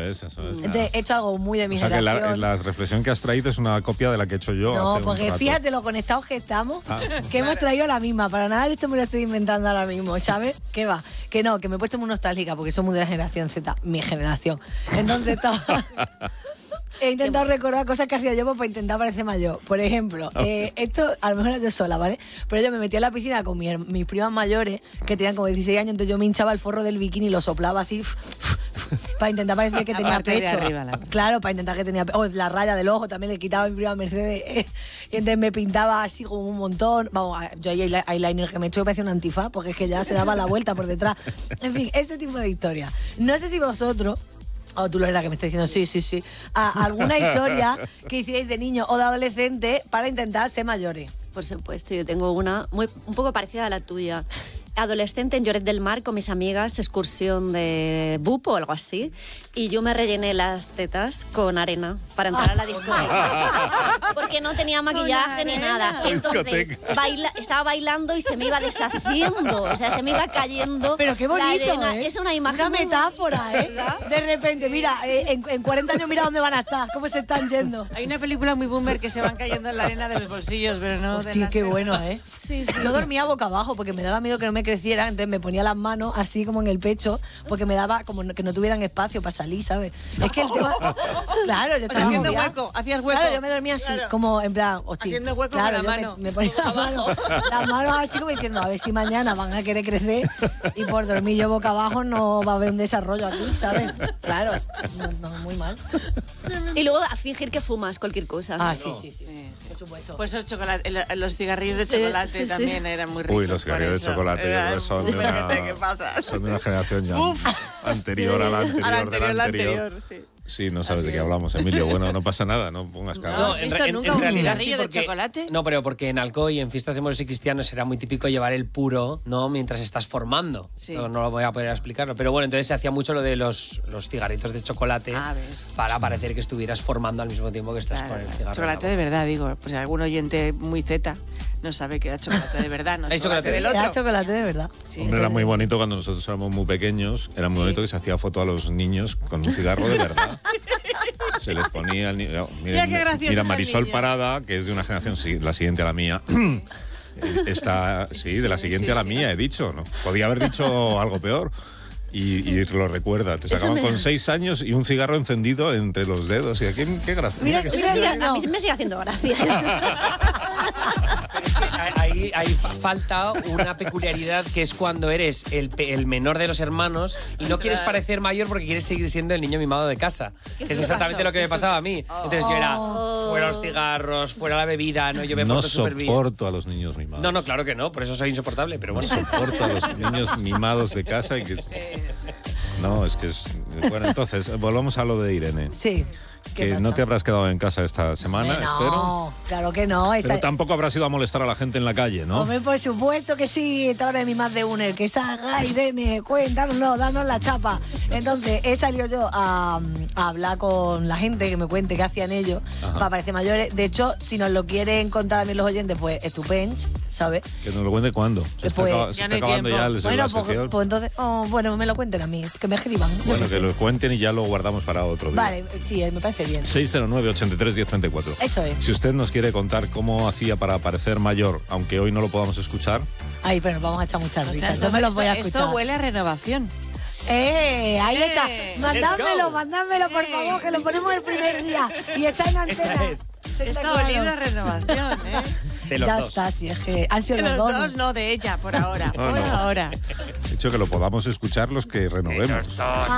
Eso es. Entonces he hecho algo muy de mi O sea, generación. que la reflexión que has traído es una copia de la que he hecho yo. No, hace un porque rato. fíjate lo conectados que estamos, que hemos traído la misma. Para nada de esto me lo estoy inventando ahora mismo, ¿sabes? ¿Qué va? Que no, que me he puesto muy nostálgica porque somos de la generación Z, mi generación. Entonces he intentado recordar cosas que hacía yo para intentar parecer mayor. Por ejemplo, esto a lo mejor era yo sola, ¿vale? Pero yo me metía en la piscina con mis primas mayores, que tenían como 16 años, entonces yo me hinchaba el forro del bikini y lo soplaba así para intentar parecer que tenía pecho. Claro, para intentar que tenía pecho. La raya del ojo también le quitaba a mi prima Mercedes. Y entonces me pintaba así como un montón. Vamos, yo ahí eyeliner que me he hecho parecía un antifaz, porque es que ya se daba la vuelta por detrás. En fin, este tipo de historia. No sé si vosotros... tú lo eras que me estás diciendo, sí. ¿Alguna historia que hicierais de niño o de adolescente para intentar ser mayores? Por supuesto, yo tengo una un poco parecida a la tuya. Adolescente en Lloret del Mar con mis amigas, excursión de BUP o algo así, y yo me rellené las tetas con arena para entrar a la discoteca. Porque no tenía maquillaje ni nada. Entonces estaba bailando y se me iba deshaciendo, o sea, se me iba cayendo. Pero qué bonito, ¿eh? Es una imagen. Una metáfora, ¿eh? ¿Verdad? De repente, mira, en 40 años mira dónde van a estar, cómo se están yendo. Hay una película muy boomer que se van cayendo en la arena de los bolsillos, pero no. Hostia, qué bueno, ¿eh? Sí. Yo dormía boca abajo porque me daba miedo que no me creciera, entonces me ponía las manos así como en el pecho porque me daba como que no tuvieran espacio para salir, ¿sabes? Es que el tema... Claro, yo estaba haciendo agobiada. hueco, hacías hueco. Claro, yo me dormía así, como en plan... Hostia, haciendo hueco claro, con la mano. Me ponía las manos así como diciendo, a ver si mañana van a querer crecer y por dormir yo boca abajo no va a haber un desarrollo aquí, ¿sabes? Claro, no, muy mal. Y luego a fingir que fumas cualquier cosa. Sí. Por supuesto. Pues los cigarrillos de chocolate también eran muy ricos. Uy, los cigarrillos de chocolate yo creo que son de una generación ya anterior a la anterior. Sí. Sí, no sabes de qué hablamos, Emilio. Bueno, no pasa nada, no pongas cara. No, ¿has visto nunca un cigarrillo de chocolate? No, pero porque en Alcoy, en fiestas de moros y cristianos, era muy típico llevar el puro, ¿no? Mientras estás formando. Sí. Esto no lo voy a poder explicarlo. Pero bueno, entonces se hacía mucho lo de los cigarritos de chocolate para parecer que estuvieras formando al mismo tiempo que estás con el cigarro. Chocolate de verdad, digo. Pues algún oyente muy Z no sabe que era chocolate de verdad, no chocolate del otro. Era chocolate de verdad. Sí, hombre, era muy bonito cuando nosotros éramos muy pequeños. Era muy bonito que se hacía foto a los niños con un cigarro de verdad. Se les ponía al niño. Mira Marisol Parada, que es de una generación la siguiente a la mía. De la siguiente a la mía, he dicho. ¿No? Podía haber dicho algo peor. Y lo recuerda. Te sacaban con 6 años y un cigarro encendido entre los dedos. Y qué gracia. Mira, a mí me sigue haciendo gracia. Ahí falta una peculiaridad que es cuando eres el menor de los hermanos y no quieres parecer mayor porque quieres seguir siendo el niño mimado de casa. Que es exactamente lo que me pasaba a mí. Entonces yo era fuera los cigarros, fuera la bebida, yo me porto súper bien. No soporto a los niños mimados. No, claro que no, por eso soy insoportable, pero bueno. No soporto a los niños mimados de casa y que... No, es que es... Bueno, entonces, volvamos a lo de Irene. Sí. Que no te habrás quedado en casa esta semana, espero. No, claro que no. Pero tampoco habrás ido a molestar a la gente en la calle, ¿no? Hombre, por supuesto que sí. Esta hora de mi más de uno. Que salga, Irene, cuéntanos, danos la chapa. Entonces, he salido yo a hablar con la gente, que me cuente qué hacían ellos para parecer mayores. De hecho, si nos lo quieren contar a mí los oyentes, pues estupendo, ¿sabes? Que nos lo cuente cuándo. Se está acabando ya la sección. Pues entonces, me lo cuenten a mí, que me escriban. Bueno, que lo cuenten y ya lo guardamos para otro día. Vale, sí, me parece bien. 609-83-1034. Eso es. Si usted nos quiere contar cómo hacía para parecer mayor, aunque hoy no lo podamos escuchar. Ay, pero vamos a echar muchas risas. Yo me los voy a escuchar. Esto huele a renovación. Ahí está. Mándamelo, por favor, que lo ponemos el primer día. Y está en antena. Está oliendo a renovación, ¿eh? De los ya dos. está, si es que han sido de los dos. No, de ella, por ahora. No, por ahora. He dicho que lo podamos escuchar los que renovemos.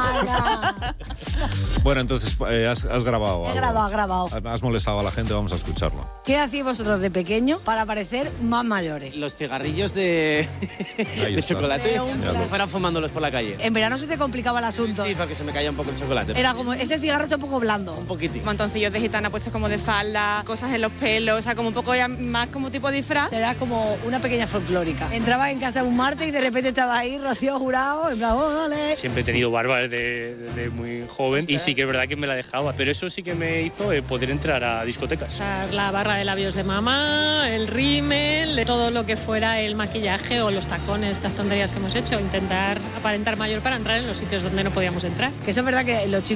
Bueno, entonces, has grabado. He grabado. Has molestado a la gente, vamos a escucharlo. ¿Qué hacéis vosotros de pequeño para parecer más mayores? Los cigarrillos de chocolate, como fuera fumándolos por la calle. En verano se te complicaba el asunto. Sí, porque se me caía un poco el chocolate. Era como, ese cigarro está un poco blando. Un poquitín. Montoncillos de gitana puestos como de falda, cosas en los pelos, o sea, como un poco ya más como tipo disfraz. Era como una pequeña folclórica. Entrabas en casa un martes y de repente estabas ahí, Rocío Jurado, en plan, ¡ole! Siempre he tenido barba desde muy joven y sí que es verdad que me la dejaba, pero eso sí que me hizo poder entrar a discotecas. La barra de labios de mamá, el rímel, todo lo que fuera el maquillaje o los tacones, estas tonterías que hemos hecho, intentar aparentar mayor para entrar en los sitios donde no podíamos entrar. Que eso es verdad que los chicos